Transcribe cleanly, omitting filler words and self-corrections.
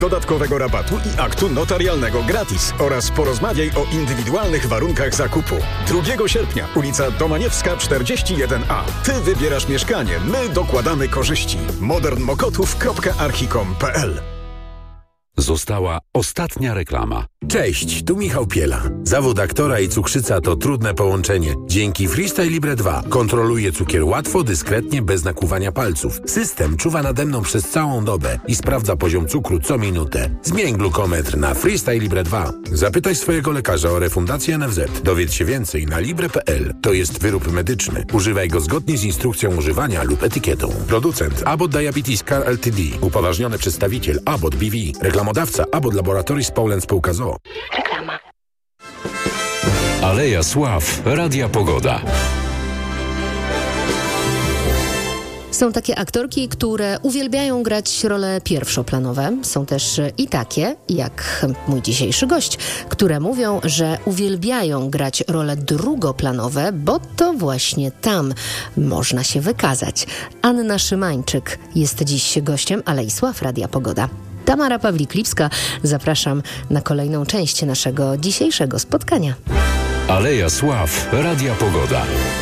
dodatkowego rabatu i aktu notarialnego gratis oraz porozmawiaj o indywidualnych warunkach zakupu. 2 sierpnia, ulica Domaniewska 41A. Ty wybierasz mieszkanie, my dokładamy korzyści. modernmokotów.archicom.pl. Została ostatnia reklama. Cześć, tu Michał Piela. Zawód aktora i cukrzyca to trudne połączenie. Dzięki Freestyle Libre 2 kontroluję cukier łatwo, dyskretnie, bez nakłuwania palców. System czuwa nade mną przez całą dobę i sprawdza poziom cukru co minutę. Zmień glukometr na Freestyle Libre 2. Zapytaj swojego lekarza o refundację NFZ. Dowiedz się więcej na libre.pl. To jest wyrób medyczny. Używaj go zgodnie z instrukcją używania lub etykietą. Producent Abbott Diabetes Care Ltd. Upoważniony przedstawiciel Abbott BV. Reklamodawca Abbott Laboratories Poland Spółka z o.o. Reklama. Aleja Sław, Radia Pogoda. Są takie aktorki, które uwielbiają grać role pierwszoplanowe. Są też i takie, jak mój dzisiejszy gość, które mówią, że uwielbiają grać role drugoplanowe, bo to właśnie tam można się wykazać. Anna Szymańczyk jest dziś gościem Alei Sław Radia Pogoda. Tamara Pawlik-Lipska, zapraszam na kolejną część naszego dzisiejszego spotkania. Aleja Sław, Radia Pogoda.